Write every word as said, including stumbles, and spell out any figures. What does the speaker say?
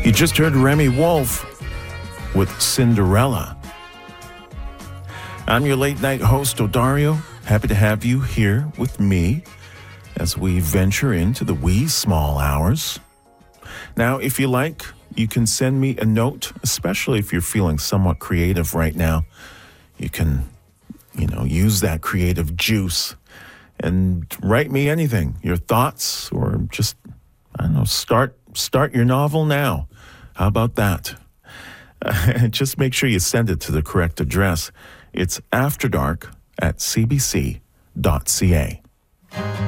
You just heard Remy Wolf with Cinderella. I'm your late night host, Odario. Happy to have you here with me as we venture into the wee small hours. Now, if you like, you can send me a note, especially if you're feeling somewhat creative right now. You can, you know, use that creative juice and write me anything, your thoughts, or just, I don't know, start start your novel now. How about that? Uh, just make sure you send it to the correct address. It's after dark at c b c dot c a.